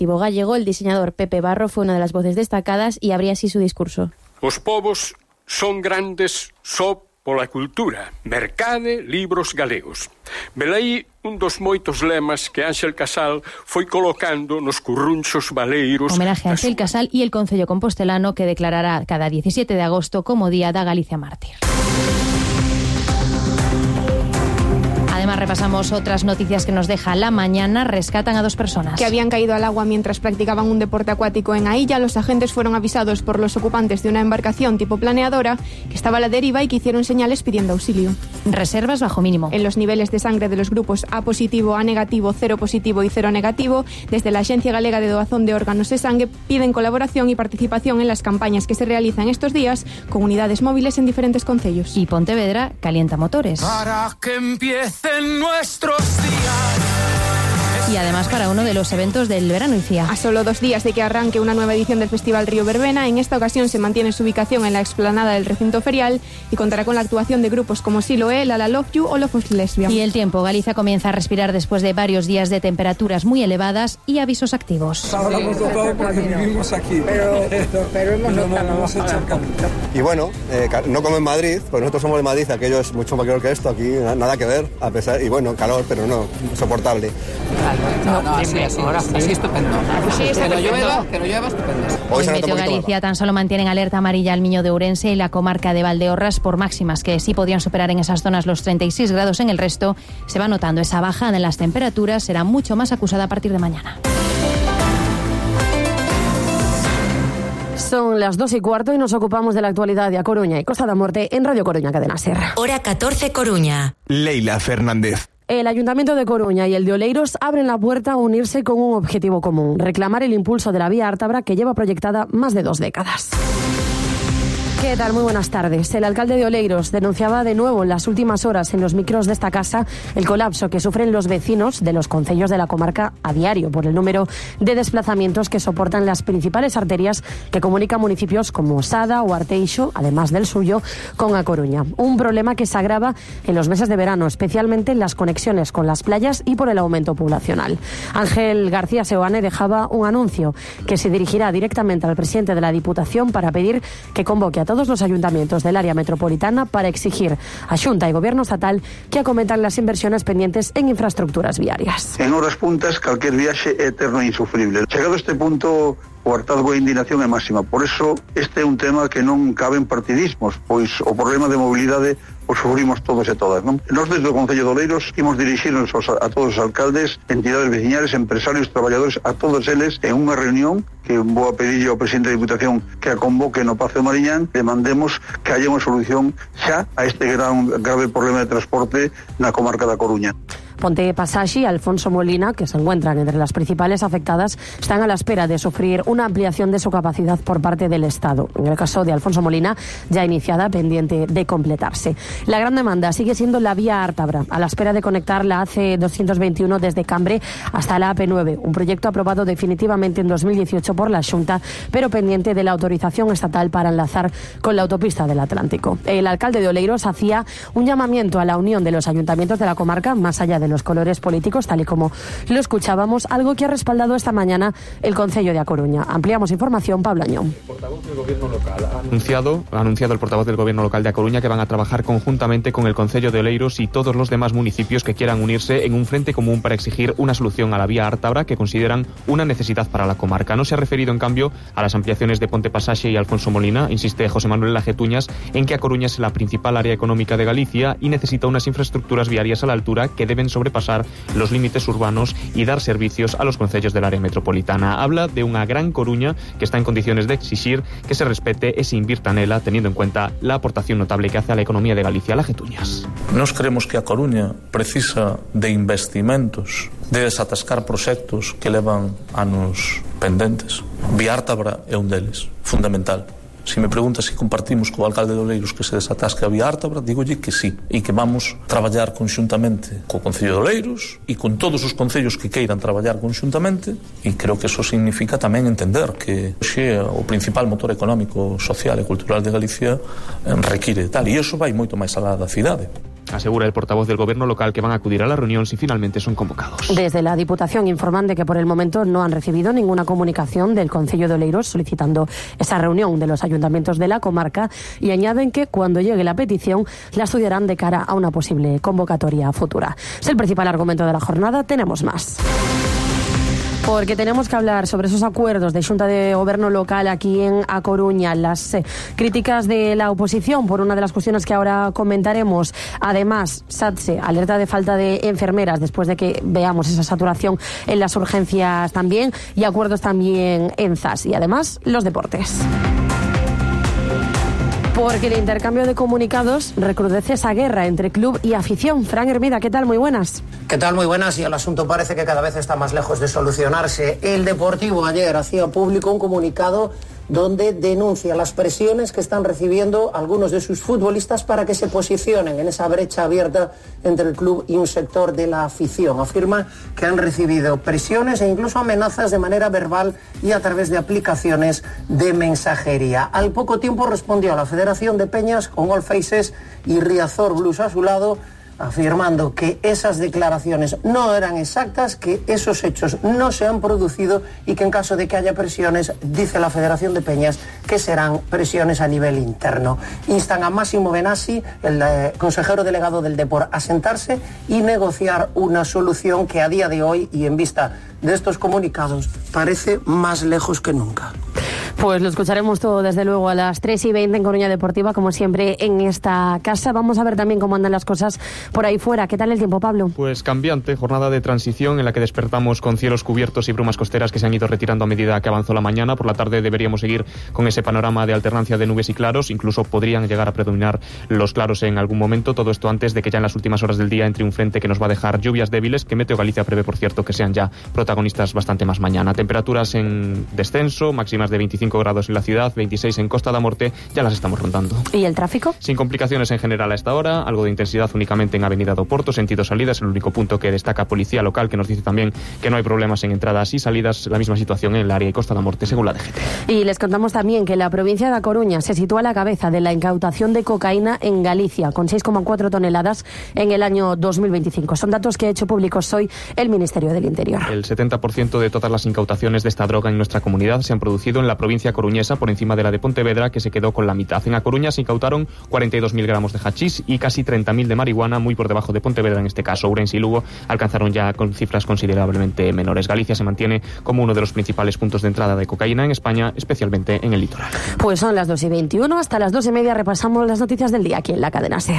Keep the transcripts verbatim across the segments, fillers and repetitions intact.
colectivo gallego, el diseñador Pepe Barro fue una de las voces destacadas y abría así su discurso. Os povos son grandes só pola cultura, mercade, libros galegos. Velaí un dos moitos lemas que Ángel Casal foi colocando nos currunchos baleiros. Homenaje a Ángel Casal y el Concello compostelano, que declarará cada diecisiete de agosto como Día da Galicia Mártir. Además, repasamos otras noticias que nos deja La Mañana. Rescatan a dos personas que habían caído al agua mientras practicaban un deporte acuático en Ailla. Los agentes fueron avisados por los ocupantes de una embarcación tipo planeadora que estaba a la deriva y que hicieron señales pidiendo auxilio. Reservas bajo mínimo. En los niveles de sangre de los grupos A positivo, A negativo, cero positivo y cero negativo, desde la Agencia Galega de Doazón de Órganos de Sangue piden colaboración y participación en las campañas que se realizan estos días con unidades móviles en diferentes concellos. Y Pontevedra calienta motores. Para que empiece en nuestros días. Y además para uno de los eventos del verano I C I A. A solo dos días de que arranque una nueva edición del Festival Río Verbena, en esta ocasión se mantiene su ubicación en la explanada del recinto ferial y contará con la actuación de grupos como Siloé, Lala Love You o Love of Lesbian. Y el tiempo. Galicia comienza a respirar después de varios días de temperaturas muy elevadas y avisos activos. Hablamos de todo porque vivimos aquí. Pero, pero hemos no, no, no, hemos hecho el cambio. Y bueno, eh, no como en Madrid, pues nosotros somos de Madrid, aquello es mucho más calor que esto, aquí nada que ver, a pesar, y bueno, calor, pero no, soportable. No, no, así, así, así, así estupendo. Sí, que no llueva, que no llueva, estupendo. Hoy Meteo Galicia tan solo mantienen alerta amarilla al Miño de Ourense y la comarca de Valdeorras por máximas que sí podían superar en esas zonas los treinta y seis grados. En el resto se va notando esa bajada en las temperaturas, será mucho más acusada a partir de mañana. Son las dos y cuarto y nos ocupamos de la actualidad de A Coruña y Costa da Morte en Radio Coruña Cadena Ser. Hora catorce Coruña. Leila Fernández. El Ayuntamiento de Coruña y el de Oleiros abren la puerta a unirse con un objetivo común: reclamar el impulso de la vía Ártabra, que lleva proyectada más de dos décadas. ¿Qué tal? Muy buenas tardes. El alcalde de Oleiros denunciaba de nuevo en las últimas horas en los micros de esta casa el colapso que sufren los vecinos de los concellos de la comarca a diario por el número de desplazamientos que soportan las principales arterias que comunican municipios como Sada o Arteixo, además del suyo, con A Coruña. Un problema que se agrava en los meses de verano, especialmente en las conexiones con las playas y por el aumento poblacional. Ángel García Seoane dejaba un anuncio que se dirigirá directamente al presidente de la Diputación para pedir que convoque a todos los ayuntamientos del área metropolitana para exigir a Xunta y Gobierno estatal que acometan las inversiones pendientes en infraestructuras viarias. En horas puntas, cualquier viaxe é eterno e insufrible. Chegado a este punto, o hartazgo e indignación é máxima. Por eso, este é un tema que non cabe en partidismos, pois o problema de mobilidade o sufrimos todos e todas, non? Nós desde o Concello de Oleiros imos dirixirnos a todos os alcaldes, entidades veciñales, empresarios, traballadores, a todos eles en unha reunión que vou a pedirlle ao presidente da Diputación que a convoque no Pazo de Mariñán, demandemos que haya unha solución xa a este gran grave problema de transporte na comarca da Coruña. Ponte Pasaxi y Alfonso Molina, que se encuentran entre las principales afectadas, están a la espera de sufrir una ampliación de su capacidad por parte del Estado. En el caso de Alfonso Molina, ya iniciada, pendiente de completarse. La gran demanda sigue siendo la vía Ártabra, a la espera de conectar la A C doscientos veintiuno desde Cambre hasta la A P nueve, un proyecto aprobado definitivamente en dos mil dieciocho por la Xunta, pero pendiente de la autorización estatal para enlazar con la autopista del Atlántico. El alcalde de Oleiros hacía un llamamiento a la unión de los ayuntamientos de la comarca, más allá de los colores políticos, tal y como lo escuchábamos, algo que ha respaldado esta mañana el Concello de A Coruña. Ampliamos información, Pablo Añón. El portavoz del Gobierno local ha anunciado, ha anunciado el portavoz del Gobierno local de A Coruña que van a trabajar conjuntamente con el Concello de Oleiros y todos los demás municipios que quieran unirse en un frente común para exigir una solución a la vía Ártabra que consideran una necesidad para la comarca. No se ha referido, en cambio, a las ampliaciones de Ponte Pasaxe y Alfonso Molina. Insiste José Manuel Lajetuñas en que A Coruña es la principal área económica de Galicia y necesita unas infraestructuras viarias a la altura que deben sobrepasar los límites urbanos y dar servicios a los concellos del área metropolitana. Habla de unha gran Coruña que está en condiciones de exigir que se respete e se invirta nela, teniendo en cuenta la aportación notable que hace a la economía de Galicia. Lajetuñas. Nos creemos que A Coruña precisa de investimentos, de desatascar proxectos que levan anos pendentes. Vía Ártabra é un deles, fundamental. Se me pregunta se compartimos co alcalde de Oleiros que se desatasque a vía Ártabra, digolle que sí, e que vamos traballar conxuntamente co Concello de Oleiros e con todos os concellos que queiran traballar conxuntamente, e creo que eso significa tamén entender que xe o principal motor económico, social e cultural de Galicia require tal, e iso vai moito máis alá da cidade. Asegura el portavoz del gobierno local que van a acudir a la reunión si finalmente son convocados. Desde la Diputación informan de que por el momento no han recibido ninguna comunicación del Concello de Oleiros solicitando esa reunión de los ayuntamientos de la comarca y añaden que cuando llegue la petición la estudiarán de cara a una posible convocatoria futura. Es el principal argumento de la jornada. Tenemos más. Porque tenemos que hablar sobre esos acuerdos de Xunta de Goberno local aquí en A Coruña, las eh, críticas de la oposición por una de las cuestiones que ahora comentaremos. Además, SATSE alerta de falta de enfermeras después de que veamos esa saturación en las urgencias también, y acuerdos también en Z A S. Y además, los deportes. Porque el intercambio de comunicados recrudece esa guerra entre club y afición. Fran Hermida, ¿qué tal? Muy buenas. ¿Qué tal? Muy buenas. Y el asunto parece que cada vez está más lejos de solucionarse. El Deportivo ayer hacía público un comunicado donde denuncia las presiones que están recibiendo algunos de sus futbolistas para que se posicionen en esa brecha abierta entre el club y un sector de la afición. Afirma que han recibido presiones e incluso amenazas de manera verbal y a través de aplicaciones de mensajería. Al poco tiempo respondió a la Federación de Peñas con All Faces y Riazor Blues a su lado, afirmando que esas declaraciones no eran exactas, que esos hechos no se han producido y que en caso de que haya presiones, dice la Federación de Peñas, que serán presiones a nivel interno. Instan a Máximo Benassi, el eh, consejero delegado del Depor, a sentarse y negociar una solución que a día de hoy y en vista de estos comunicados parece más lejos que nunca. Pues lo escucharemos todo desde luego a las tres y veinte en Coruña Deportiva, como siempre en esta casa. Vamos a ver también cómo andan las cosas por ahí fuera. ¿Qué tal el tiempo, Pablo? Pues cambiante, jornada de transición en la que despertamos con cielos cubiertos y brumas costeras que se han ido retirando a medida que avanzó la mañana. Por la tarde deberíamos seguir con ese panorama de alternancia de nubes y claros. Incluso podrían llegar a predominar los claros en algún momento. Todo esto antes de que ya en las últimas horas del día entre un frente que nos va a dejar lluvias débiles, que Meteo Galicia prevé, por cierto, que sean ya protagonistas bastante más mañana. Temperaturas en descenso, máximas de veinticinco grados en la ciudad, veintiséis en Costa da Morte, ya las estamos rondando. ¿Y el tráfico? Sin complicaciones en general a esta hora, algo de intensidad únicamente en Avenida do Porto, sentido salida, es el único punto que destaca Policía Local, que nos dice también que no hay problemas en entradas y salidas. La misma situación en el área de Costa da Morte, según la D G T. Y les contamos también que la provincia de A Coruña se sitúa a la cabeza de la incautación de cocaína en Galicia, con seis coma cuatro toneladas en el año dos mil veinticinco. Son datos que ha hecho públicos hoy el Ministerio del Interior. El setenta por ciento de todas las incautaciones de esta droga en nuestra comunidad se han producido en la provincia coruñesa, por encima de la de Pontevedra, que se quedó con la mitad. En A Coruña se incautaron cuarenta y dos mil gramos de hachís y casi treinta mil de marihuana, muy por debajo de Pontevedra en este caso. Ourense y Lugo alcanzaron ya con cifras considerablemente menores. Galicia se mantiene como uno de los principales puntos de entrada de cocaína en España, especialmente en el litoral. Pues son las dos y veintiuno, hasta las dos y media repasamos las noticias del día aquí en la cadena SER.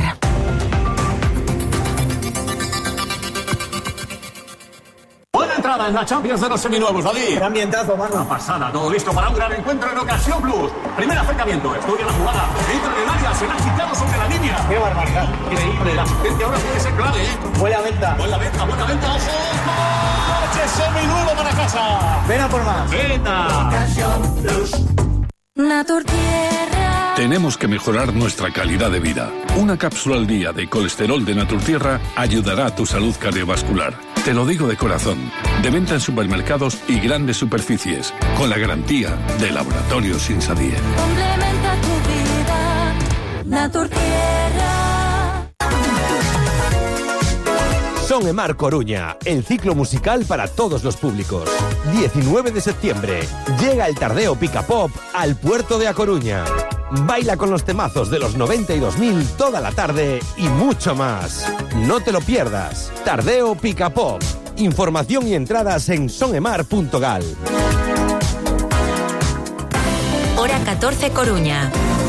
Buena entrada en la Champions de los seminuevos, David. Gran ambientazo, mano. Una pasada, todo listo para un gran encuentro en Ocasión Plus. Primer acercamiento, estudia la jugada. Entra en el área, se la ha quitado sobre la línea. Qué barbaridad. Increíble, la asistencia ahora puede ser clave, ¿eh? Buena venta. Buena venta, buena venta, ojo. ¡Coche seminuevo para casa! Ven a por más. Venta. Ocasión Plus. Naturtierra. Tenemos que mejorar nuestra calidad de vida. Una cápsula al día de colesterol de Naturtierra ayudará a tu salud cardiovascular. Te lo digo de corazón. De venta en supermercados y grandes superficies, con la garantía de Laboratorios Insadie. Complementa tu vida, Naturtierra. Son Emar Coruña, el ciclo musical para todos los públicos. diecinueve de septiembre, llega el Tardeo Pica Pop al puerto de A Coruña. Baila con los temazos de los noventa y dos mil toda la tarde y mucho más. No te lo pierdas. Tardeo Pica Pop. Información y entradas en sonemar punto gal. Hora catorce Coruña.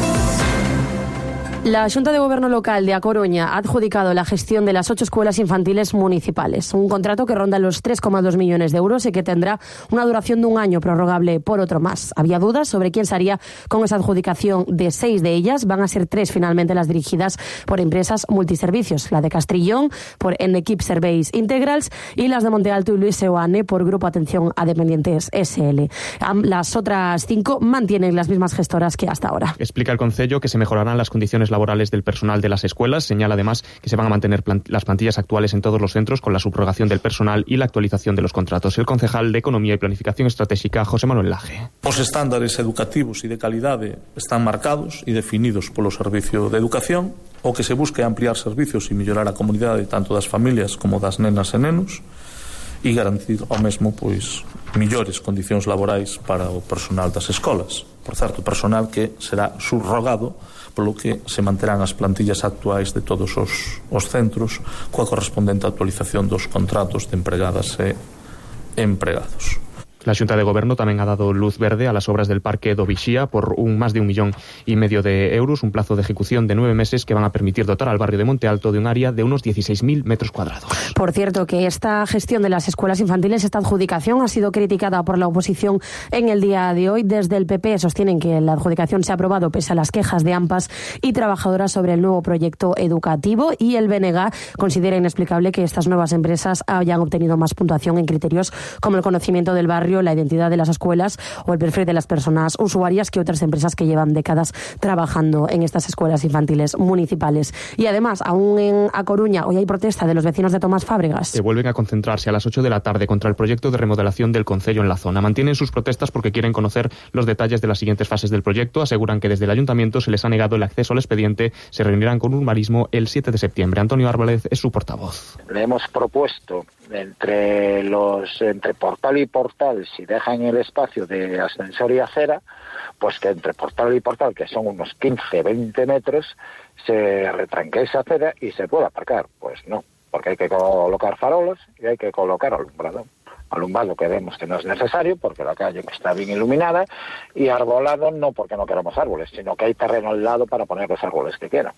La Xunta de Goberno Local de A Coruña ha adjudicado la gestión de las ocho escuelas infantiles municipales. Un contrato que ronda los tres coma dos millones de euros y que tendrá una duración de un año prorrogable por otro más. Había dudas sobre quién se haría con esa adjudicación de seis de ellas. Van a ser tres finalmente las dirigidas por empresas multiservicios. La de Castrillón por Enequip Surveys Integrals y las de Monte Alto y Luis Seoane por Grupo Atención a Dependientes S L. Las otras cinco mantienen las mismas gestoras que hasta ahora. Explica el Concello que se mejorarán las condiciones laborales del personal de las escuelas. Señala además que se van a mantener plant- las plantillas actuales en todos los centros con la subrogación del personal y la actualización de los contratos. El concejal de Economía y Planificación Estratégica, José Manuel Laje. Os estándares educativos e de calidade están marcados e definidos polo Servicio de Educación. O que se busca é ampliar servicios e mellorar a comunidade tanto das familias como das nenas e nenos e garantir ao mesmo pois millores condicións laborais para o personal das escolas. Por certo, personal que será subrogado polo que se manterán as plantillas actuais de todos os, os centros coa correspondente actualización dos contratos de empregadas e empregados. La Xunta de Goberno tamén ha dado luz verde a las obras del Parque do Vixía por un más de un millón y medio de euros, un plazo de ejecución de nueve meses que van a permitir dotar al barrio de Monte Alto de un área de unos dieciséis mil metros cuadrados. Por cierto, que esta gestión de las escuelas infantiles, esta adjudicación, ha sido criticada por la oposición en el día de hoy. Desde el P P sostienen que la adjudicación se ha aprobado pese a las quejas de AMPAs y trabajadoras sobre el nuevo proyecto educativo, y el B N G considera inexplicable que estas nuevas empresas hayan obtenido más puntuación en criterios como el conocimiento del barrio, la identidad de las escuelas o el perfil de las personas usuarias que otras empresas que llevan décadas trabajando en estas escuelas infantiles municipales. Y además, aún en A Coruña, hoy hay protesta de los vecinos de Tomás Fábregas. Se vuelven a concentrarse a las ocho de la tarde contra el proyecto de remodelación del concello en la zona. Mantienen sus protestas porque quieren conocer los detalles de las siguientes fases del proyecto. Aseguran que desde el ayuntamiento se les ha negado el acceso al expediente. Se reunirán con urbanismo el siete de septiembre. Antonio Álvarez es su portavoz. Le hemos propuesto entre los entre portal y portal, si dejan el espacio de ascensor y acera, pues que entre portal y portal, que son unos quince a veinte metros, se retranque esa acera y se pueda aparcar. Pues no, porque hay que colocar farolas y hay que colocar alumbrado. Alumbrado que vemos que no es necesario porque la calle está bien iluminada, y arbolado no porque no queramos árboles, sino que hay terreno al lado para poner los árboles que quieran.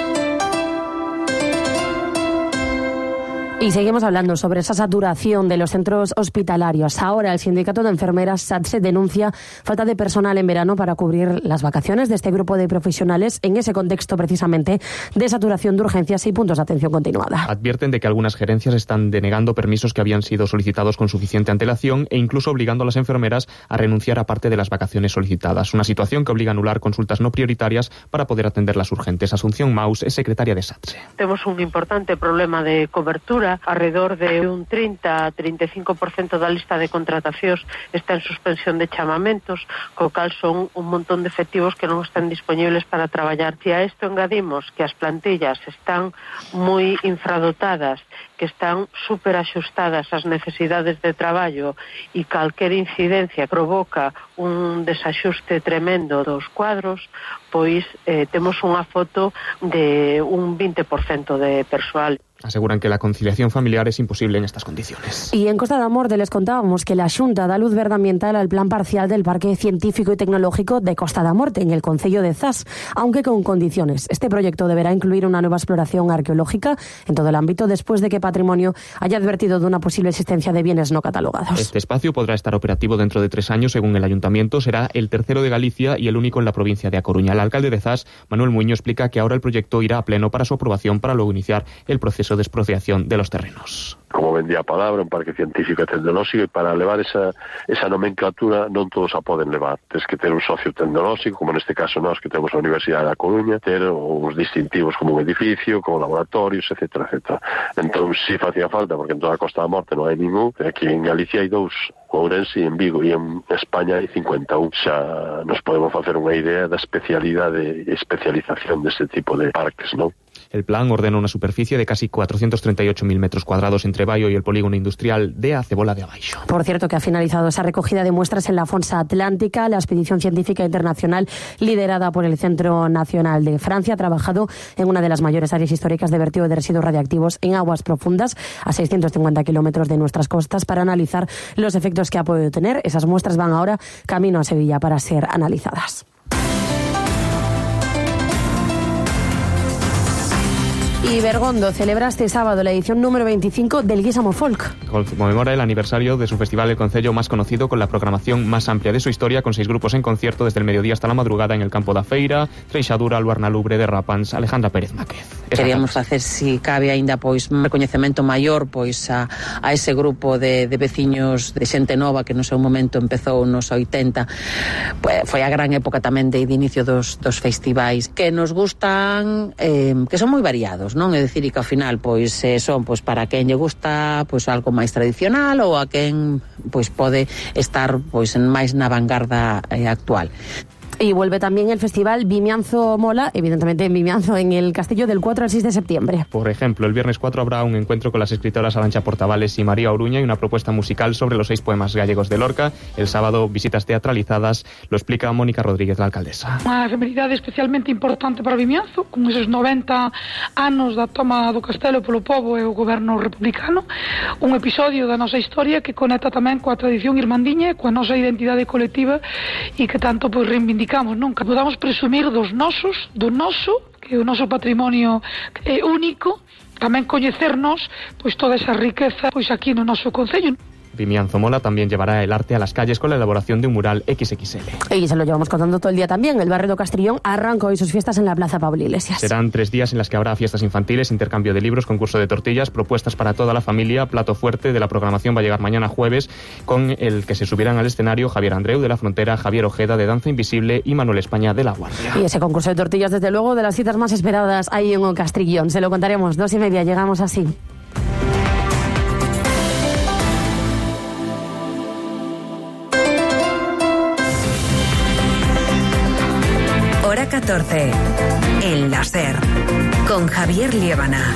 Y seguimos hablando sobre esa saturación de los centros hospitalarios. Ahora el sindicato de enfermeras SATSE denuncia falta de personal en verano para cubrir las vacaciones de este grupo de profesionales en ese contexto precisamente de saturación de urgencias y puntos de atención continuada. Advierten de que algunas gerencias están denegando permisos que habían sido solicitados con suficiente antelación e incluso obligando a las enfermeras a renunciar a parte de las vacaciones solicitadas. Una situación que obliga a anular consultas no prioritarias para poder atender las urgentes. Asunción Maus es secretaria de SATSE. Tenemos un importante problema de cobertura. Alrededor de un treinta a treinta e cinco por ciento da lista de contratacións está en suspensión de chamamentos, co cal son un montón de efectivos que non están disponibles para traballar. Si a isto engadimos que as plantillas están moi infradotadas, que están superaxustadas ás necesidades de traballo, e calquer incidencia provoca un desaxuste tremendo dos cuadros, pois eh, temos unha foto de un veinte por ciento de persoal. Aseguran que la conciliación familiar es imposible en estas condiciones. Y en Costa da Morte les contábamos que la Xunta da luz verde ambiental al plan parcial del Parque Científico y Tecnológico de Costa da Morte, en el concello de Zas, aunque con condiciones. Este proyecto deberá incluir una nueva exploración arqueológica en todo el ámbito después de que Patrimonio haya advertido de una posible existencia de bienes no catalogados. Este espacio podrá estar operativo dentro de tres años, según el Ayuntamiento. Será el tercero de Galicia y el único en la provincia de A Coruña. El alcalde de Zas, Manuel Muñoz, explica que ahora el proyecto irá a pleno para su aprobación para luego iniciar el proceso de expropiación de los terrenos. Como vendía a palabra, un parque científico e tecnolóxico, e para levar esa, esa nomenclatura non todos a poden levar. Tens que ter un socio tecnolóxico, como neste caso nós que temos a Universidade da Coruña, ter uns distintivos como un edificio, como laboratorios, etcétera, etcétera. Entón, si facía falta, porque en toda a Costa da Morte non hai ningún, aquí en Galicia hai dous, Ourense e en Vigo, e en España hai cincuenta e un. Xa nos podemos facer unha idea da especialidade e especialización deste tipo de parques, non? El plan ordena una superficie de casi cuatrocientos treinta y ocho mil metros cuadrados entre Baio y el polígono industrial de Acebola de Abaixo. Por cierto, que ha finalizado esa recogida de muestras en la Fosa Atlántica. La expedición científica internacional liderada por el Centro Nacional de Francia ha trabajado en una de las mayores áreas históricas de vertido de residuos radiactivos en aguas profundas, a seiscientos cincuenta kilómetros de nuestras costas, para analizar los efectos que ha podido tener. Esas muestras van ahora camino a Sevilla para ser analizadas. Y Bergondo celebra este sábado la edición número veinticinco del Guisamo Folk. Conmemora el aniversario de su festival El Concello más conocido, con la programación más amplia de su historia, con seis grupos en concierto desde el mediodía hasta la madrugada en el Campo da Feira, Treixadura, Luarna Lubre, Derrapans, Alejandra Pérez Máquez. Queríamos facer, si cabe aínda, pois un recoñecemento maior pois a, a ese grupo de, de veciños, de xente nova que no seu momento empezou nos oitenta. Pues, foi a gran época tamén de, de inicio dos, dos festivais que nos gustan, eh, que son moi variados, non? É dicir, que ao final pois eh, son pois para quen lle gusta pois algo máis tradicional ou a quen pois pode estar pois en máis na vanguarda eh, actual. Y vuelve también el festival Vimianzo Mola, evidentemente en Vimianzo, en el Castillo, del cuatro al seis de septiembre. Por ejemplo, el viernes cuatro habrá un encuentro con las escritoras Arantxa Portavales y María Oruña y una propuesta musical sobre los seis poemas gallegos de Lorca. El sábado, visitas teatralizadas, lo explica Mónica Rodríguez, la alcaldesa. Unha efemeridade especialmente importante para Vimianzo, con esos noventa anos da toma do castelo polo pobo e o goberno republicano. Un episodio da nosa historia que conecta tamén coa tradición irmandiña e coa nosa identidade colectiva e que tanto pois reivindicamos. Nunca podamos presumir dos nosos, do noso, que o noso patrimonio é único, tamén coñecernos pois toda esa riqueza pois aquí no noso concello. Vimianzo Mola también llevará el arte a las calles con la elaboración de un mural equis equis ele. Y se lo llevamos contando todo el día también. El barrio de Castrillón arranca hoy sus fiestas en la Plaza Pablo Iglesias. Serán tres días en las que habrá fiestas infantiles, intercambio de libros, concurso de tortillas, propuestas para toda la familia. Plato fuerte de la programación va a llegar mañana jueves, con el que se subirán al escenario Javier Andreu de La Frontera, Javier Ojeda de Danza Invisible y Manuel España de La Guardia. Y ese concurso de tortillas, desde luego, de las citas más esperadas ahí en Castrillón. Se lo contaremos. Dos y media, llegamos así. Hora catorce. El láser. Con Javier Liébana.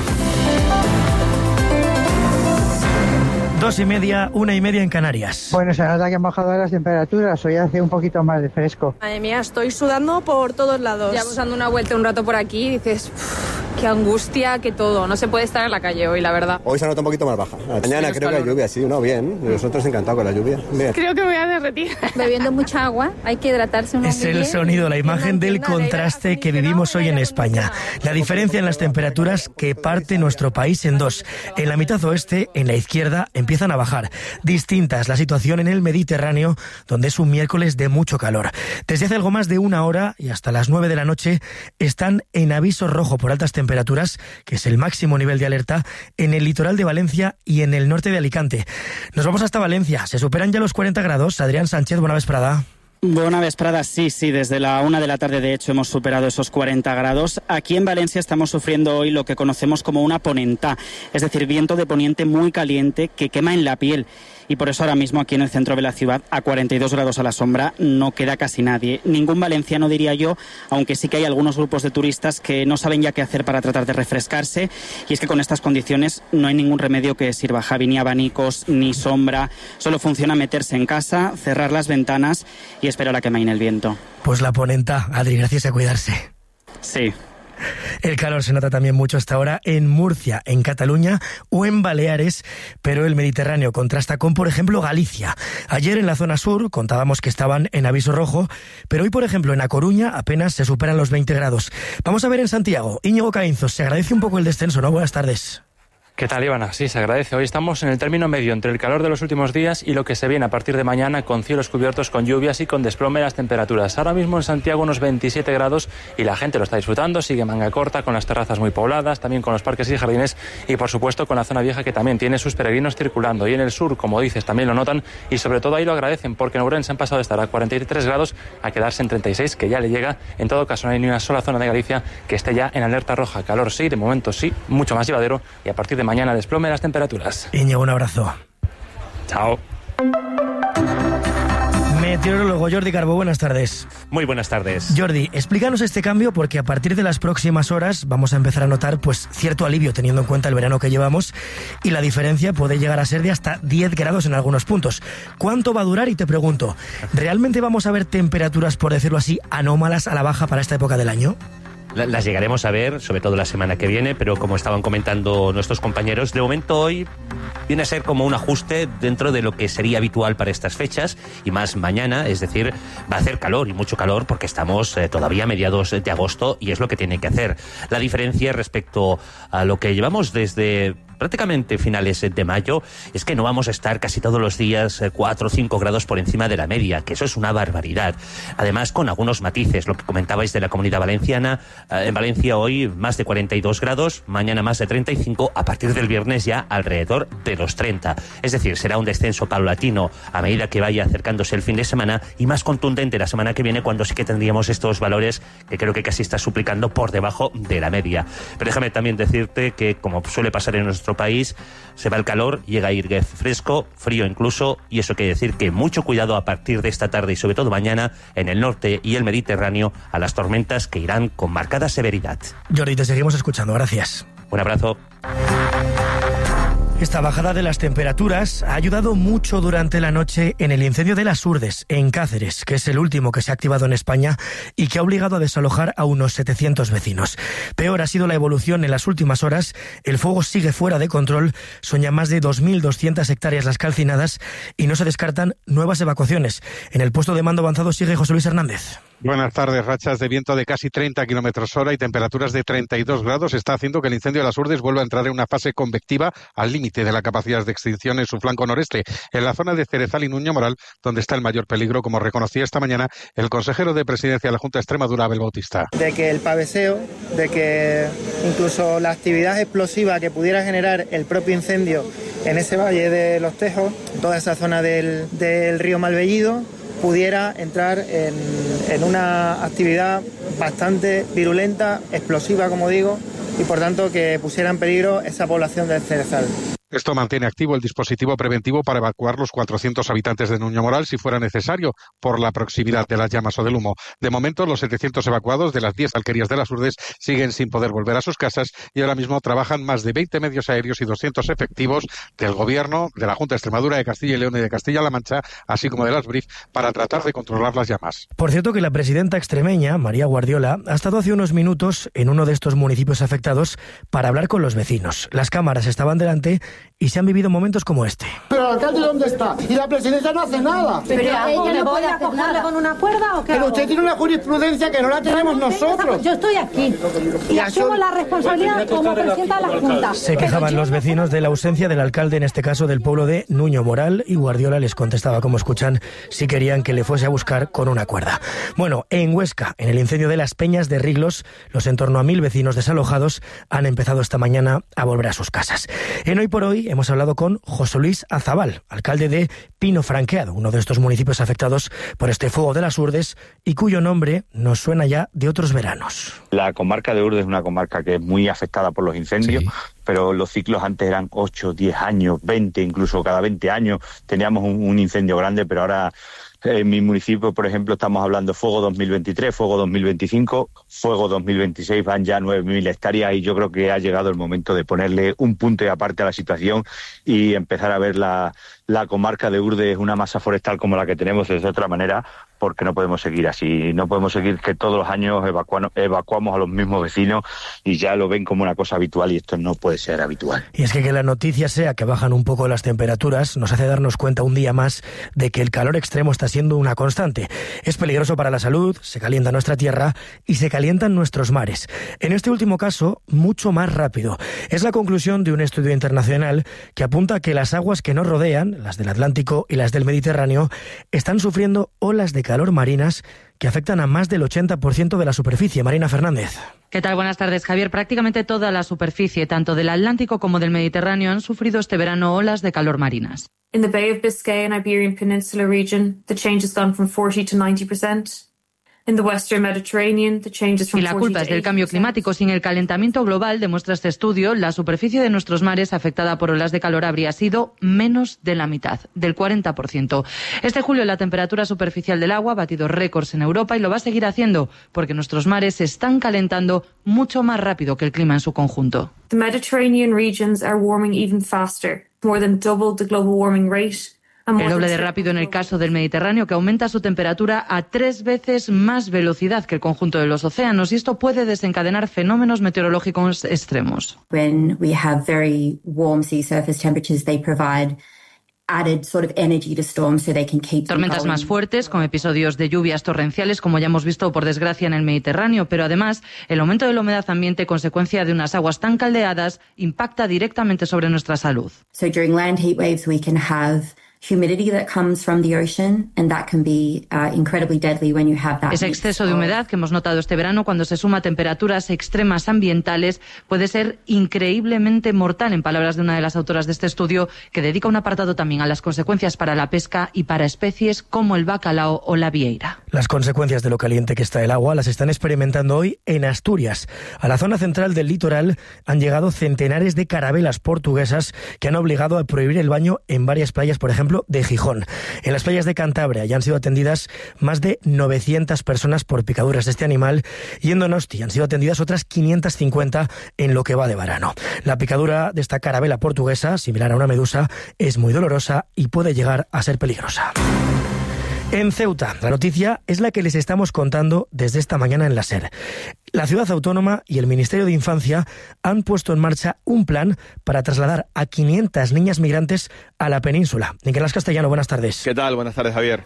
Dos y media, una y media en Canarias. Bueno, se nota que han bajado las temperaturas, hoy hace un poquito más de fresco. Madre mía, estoy sudando por todos lados. Llevamos dando una vuelta un rato por aquí y dices, qué angustia, que todo. No se puede estar en la calle hoy, la verdad. Hoy se nota un poquito más baja. Mañana creo que hay lluvia, sí, no, bien. Nosotros encantados con la lluvia. Bien. Creo que me voy a derretir. Bebiendo mucha agua, hay que hidratarse un Es el sonido, la imagen del contraste que vivimos hoy en España. La diferencia en las temperaturas que parte nuestro país en dos. En la mitad oeste, en la izquierda, empiezan a bajar. Distinta es la situación en el Mediterráneo, donde es un miércoles de mucho calor. Desde hace algo más de una hora y hasta las nueve de la noche están en aviso rojo por altas temperaturas, que es el máximo nivel de alerta, en el litoral de Valencia y en el norte de Alicante. Nos vamos hasta Valencia. Se superan ya los cuarenta grados. Adrián Sánchez, buena vesprada. Buena vesprada, sí, sí, desde la una de la tarde de hecho hemos superado esos cuarenta grados. Aquí en Valencia estamos sufriendo hoy lo que conocemos como una ponentá, es decir, viento de poniente muy caliente que quema en la piel. Y por eso ahora mismo aquí en el centro de la ciudad, a cuarenta y dos grados a la sombra, no queda casi nadie. Ningún valenciano, diría yo, aunque sí que hay algunos grupos de turistas que no saben ya qué hacer para tratar de refrescarse. Y es que con estas condiciones no hay ningún remedio que sirva, Javi, ni abanicos, ni sombra. Solo funciona meterse en casa, cerrar las ventanas y esperar a que amaine el viento. Pues la ponenta, Adri, gracias a cuidarse. Sí. El calor se nota también mucho hasta ahora en Murcia, en Cataluña o en Baleares, pero el Mediterráneo contrasta con, por ejemplo, Galicia. Ayer en la zona sur contábamos que estaban en aviso rojo, pero hoy, por ejemplo, en A Coruña apenas se superan los veinte grados. Vamos a ver en Santiago. Íñigo Caínzos, se agradece un poco el descenso, ¿no? Buenas tardes. ¿Qué tal, Ivana? Sí, se agradece. Hoy estamos en el término medio entre el calor de los últimos días y lo que se viene a partir de mañana con cielos cubiertos, con lluvias y con desplome de las temperaturas. Ahora mismo en Santiago unos veintisiete grados y la gente lo está disfrutando, sigue manga corta, con las terrazas muy pobladas, también con los parques y jardines y, por supuesto, con la zona vieja que también tiene sus peregrinos circulando. Y en el sur, como dices, también lo notan y sobre todo ahí lo agradecen porque en Ourense han pasado de estar a cuarenta y tres grados a quedarse en treinta y seis, que ya le llega. En todo caso, no hay ni una sola zona de Galicia que esté ya en alerta roja. Calor sí, de momento sí, mucho más llevadero y a partir de mañana desplome de las temperaturas. Íñigo, un abrazo. Chao. Meteorólogo Jordi Carbó, buenas tardes. Muy buenas tardes. Jordi, explícanos este cambio porque a partir de las próximas horas vamos a empezar a notar pues cierto alivio teniendo en cuenta el verano que llevamos y la diferencia puede llegar a ser de hasta diez grados en algunos puntos. ¿Cuánto va a durar? Y te pregunto, ¿realmente vamos a ver temperaturas, por decirlo así, anómalas a la baja para esta época del año? las llegaremos a ver, sobre todo la semana que viene, pero como estaban comentando nuestros compañeros, de momento hoy viene a ser como un ajuste dentro de lo que sería habitual para estas fechas, y más mañana, es decir, va a hacer calor, y mucho calor, porque estamos eh, todavía a mediados de agosto, y es lo que tiene que hacer. La diferencia respecto a lo que llevamos desde prácticamente finales de mayo es que no vamos a estar casi todos los días cuatro o cinco grados por encima de la media, que eso es una barbaridad. Además, con algunos matices, lo que comentabais de la Comunidad Valenciana, en Valencia hoy más de cuarenta y dos grados, mañana más de treinta y cinco, a partir del viernes ya alrededor de los treinta. Es decir, será un descenso paulatino a medida que vaya acercándose el fin de semana, y más contundente la semana que viene, cuando sí que tendríamos estos valores que creo que casi está suplicando por debajo de la media. Pero déjame también decirte que, como suele pasar en nuestro país, se va el calor, llega a ir fresco, frío incluso, y eso quiere decir que mucho cuidado a partir de esta tarde y sobre todo mañana en el norte y el Mediterráneo a las tormentas que irán con marcada severidad. Jordi, te seguimos escuchando, gracias. Un abrazo. Esta bajada de las temperaturas ha ayudado mucho durante la noche en el incendio de Las Urdes, en Cáceres, que es el último que se ha activado en España y que ha obligado a desalojar a unos setecientos vecinos. Peor ha sido la evolución en las últimas horas. El fuego sigue fuera de control, son ya más de dos mil doscientas hectáreas las calcinadas y no se descartan nuevas evacuaciones. En el puesto de mando avanzado sigue José Luis Hernández. Buenas tardes. Rachas de viento de casi treinta kilómetros hora y temperaturas de treinta y dos grados está haciendo que el incendio de Las Urdes vuelva a entrar en una fase convectiva al límite de la capacidad de extinción en su flanco noreste, en la zona de Cerezal y Nuño Moral, donde está el mayor peligro, como reconocía esta mañana el consejero de Presidencia de la Junta de Extremadura, Abel Bautista. De que el paveseo, de que incluso la actividad explosiva que pudiera generar el propio incendio en ese valle de Los Tejos, toda esa zona del, del río Malvellido, pudiera entrar en, en una actividad bastante virulenta, explosiva, como digo, y por tanto que pusiera en peligro esa población del Cerezal. Esto mantiene activo el dispositivo preventivo para evacuar los cuatrocientos habitantes de Nuño Moral si fuera necesario, por la proximidad de las llamas o del humo. De momento, los setecientos evacuados de las diez alquerías de Las Urdes siguen sin poder volver a sus casas y ahora mismo trabajan más de veinte medios aéreos y doscientos efectivos del Gobierno, de la Junta de Extremadura, de Castilla y León y de Castilla-La Mancha, así como de las B R I F, para tratar de controlar las llamas. Por cierto, que la presidenta extremeña, María Guardiola, ha estado hace unos minutos en uno de estos municipios afectados para hablar con los vecinos. Las cámaras estaban delante y se han vivido momentos como este. ¿Pero el alcalde dónde está? Y la presidencia no hace nada. ¿Pero ella no puede acogerle con una cuerda o qué? Pero usted tiene una jurisprudencia que no la tenemos nosotros. Yo estoy aquí y asumo la responsabilidad como presidenta de la Junta. Se quejaban los vecinos de la ausencia del alcalde, en este caso del pueblo de Nuño Moral, y Guardiola les contestaba, como escuchan, si querían que le fuese a buscar con una cuerda. Bueno, en Huesca, en el incendio de las Peñas de Riglos, los en torno a mil vecinos desalojados han empezado esta mañana a volver a sus casas. En Hoy por Hoy hemos hablado con José Luis Azabal, alcalde de Pino Franqueado, uno de estos municipios afectados por este fuego de Las Urdes y cuyo nombre nos suena ya de otros veranos. La comarca de Urdes es una comarca que es muy afectada por los incendios, sí, pero los ciclos antes eran ocho, diez años, veinte, incluso cada veinte años teníamos un, un incendio grande, pero ahora en mi municipio, por ejemplo, estamos hablando fuego dos mil veintitrés, fuego dos mil veinticinco, fuego dos mil veintiséis, van ya nueve mil hectáreas y yo creo que ha llegado el momento de ponerle un punto y aparte a la situación y empezar a ver la, la comarca de Urdes, una masa forestal como la que tenemos, de otra manera, porque no podemos seguir así. No podemos seguir que todos los años evacuamos, evacuamos a los mismos vecinos y ya lo ven como una cosa habitual y esto no puede ser habitual. Y es que que la noticia sea que bajan un poco las temperaturas nos hace darnos cuenta un día más de que el calor extremo está siendo una constante. Es peligroso para la salud, se calienta nuestra tierra y se calientan nuestros mares. En este último caso, mucho más rápido. Es la conclusión de un estudio internacional que apunta a que las aguas que nos rodean, las del Atlántico y las del Mediterráneo, están sufriendo olas de calor marinas que afectan a más del ochenta por ciento de la superficie. Marina Fernández. ¿Qué tal? Buenas tardes, Javier. Prácticamente toda la superficie, tanto del Atlántico como del Mediterráneo, han sufrido este verano olas de calor marinas. In the Bay of Biscay and Iberian Peninsula region, the change has gone from forty to ninety percent. In the Western Mediterranean, the change is from y la culpa es del cambio climático. Sin el calentamiento global, demuestra este estudio, la superficie de nuestros mares afectada por olas de calor habría sido menos de la mitad, del cuarenta por ciento. Este julio la temperatura superficial del agua ha batido récords en Europa y lo va a seguir haciendo, porque nuestros mares se están calentando mucho más rápido que el clima en su conjunto. The Mediterranean regions are warming even faster, more than double the global warming rate. El doble de rápido en el caso del Mediterráneo, que aumenta su temperatura a tres veces más velocidad que el conjunto de los océanos, y esto puede desencadenar fenómenos meteorológicos extremos. When we have very warm sea surface temperatures, they provide added sort of energy to storms so they can keep Tormentas más fuertes, con episodios de lluvias torrenciales, como ya hemos visto por desgracia en el Mediterráneo, pero además el aumento de la humedad ambiente, consecuencia de unas aguas tan caldeadas, impacta directamente sobre nuestra salud. So during land heat waves we can have humidity that comes from the ocean, and that can be uh, incredibly deadly when you have that. Ese exceso de humedad que hemos notado este verano, cuando se suma a temperaturas extremas ambientales, puede ser increíblemente mortal, en palabras de una de las autoras de este estudio, que dedica un apartado también a las consecuencias para la pesca y para especies como el bacalao o la vieira. Las consecuencias de lo caliente que está el agua las están experimentando hoy en Asturias. A la zona central del litoral han llegado centenares de carabelas portuguesas que han obligado a prohibir el baño en varias playas, por ejemplo, de Gijón. En las playas de Cantabria ya han sido atendidas más de novecientas personas por picaduras de este animal, y en Donosti han sido atendidas otras quinientas cincuenta en lo que va de verano. La picadura de esta carabela portuguesa, similar a una medusa, es muy dolorosa y puede llegar a ser peligrosa. En Ceuta, la noticia es la que les estamos contando desde esta mañana en la SER. La ciudad autónoma y el Ministerio de Infancia han puesto en marcha un plan para trasladar a quinientas niñas migrantes a la península. Nicolás Castellano, buenas tardes. ¿Qué tal? Buenas tardes, Javier.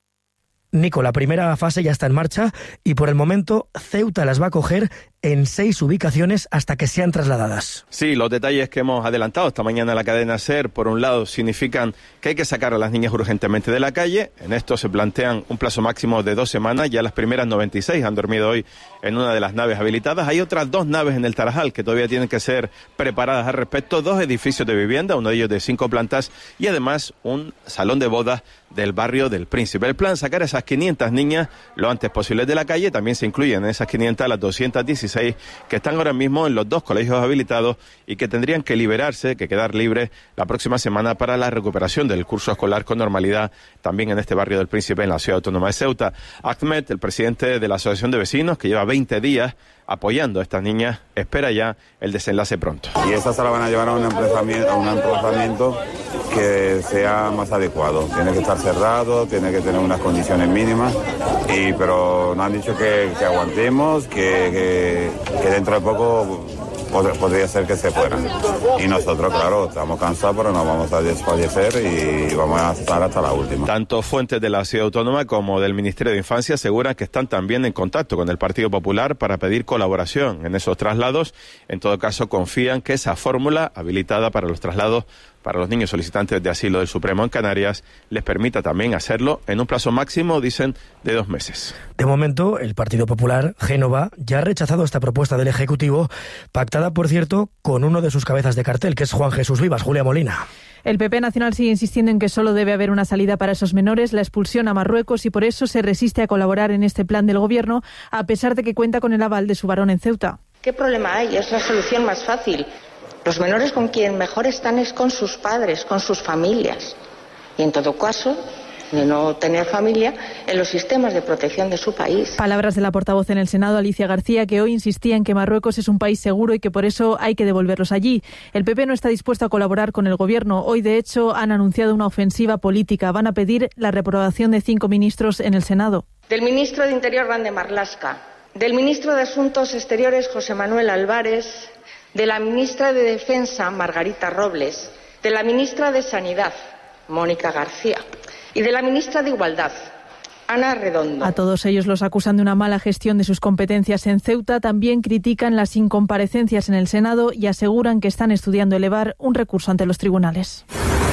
Nico, la primera fase ya está en marcha y por el momento Ceuta las va a coger en seis ubicaciones hasta que sean trasladadas. Sí, los detalles que hemos adelantado esta mañana en la cadena SER, por un lado, significan que hay que sacar a las niñas urgentemente de la calle. En esto se plantean un plazo máximo de dos semanas. Ya las primeras noventa y seis han dormido hoy en una de las naves habilitadas. Hay otras dos naves en el Tarajal que todavía tienen que ser preparadas al respecto. Dos edificios de vivienda, uno de ellos de cinco plantas, y además un salón de bodas del barrio del Príncipe. El plan, sacar a esas quinientas niñas lo antes posible de la calle. También se incluyen en esas quinientas las doscientas dieciséis que están ahora mismo en los dos colegios habilitados y que tendrían que liberarse, que quedar libres la próxima semana para la recuperación del curso escolar con normalidad también en este barrio del Príncipe, en la ciudad autónoma de Ceuta. Ahmed, el presidente de la Asociación de Vecinos, que lleva veinte días apoyando a estas niñas, espera ya el desenlace pronto. Y estas se la van a llevar a un emplazamiento, a un emplazamiento que sea más adecuado. Tiene que estar cerrado, tiene que tener unas condiciones mínimas, y pero nos han dicho que, que aguantemos, que, que, que dentro de poco pod- podría ser que se fueran. Y nosotros, claro, estamos cansados, pero no vamos a desfallecer y vamos a estar hasta la última. Tanto fuentes de la ciudad autónoma como del Ministerio de Infancia aseguran que están también en contacto con el Partido Popular para pedir colaboración en esos traslados. En todo caso, confían que esa fórmula habilitada para los traslados para los niños solicitantes de asilo del Supremo en Canarias les permita también hacerlo en un plazo máximo, dicen, de dos meses. De momento, el Partido Popular, Génova, ya ha rechazado esta propuesta del Ejecutivo, pactada, por cierto, con uno de sus cabezas de cartel, que es Juan Jesús Vivas. Julia Molina. El P P Nacional sigue insistiendo en que solo debe haber una salida para esos menores, la expulsión a Marruecos, y por eso se resiste a colaborar en este plan del Gobierno, a pesar de que cuenta con el aval de su varón en Ceuta. ¿Qué problema hay? Es la solución más fácil. Los menores con quien mejor están es con sus padres, con sus familias. Y en todo caso, de no tener familia, en los sistemas de protección de su país. Palabras de la portavoz en el Senado, Alicia García, que hoy insistía en que Marruecos es un país seguro y que por eso hay que devolverlos allí. El P P no está dispuesto a colaborar con el Gobierno. Hoy, de hecho, han anunciado una ofensiva política. Van a pedir la reprobación de cinco ministros en el Senado. Del ministro de Interior, Grande Marlaska. Del ministro de Asuntos Exteriores, José Manuel Álvarez. De la ministra de Defensa, Margarita Robles. De la ministra de Sanidad, Mónica García. Y de la ministra de Igualdad, Ana Redondo. A todos ellos los acusan de una mala gestión de sus competencias en Ceuta. También critican las incomparecencias en el Senado y aseguran que están estudiando elevar un recurso ante los tribunales.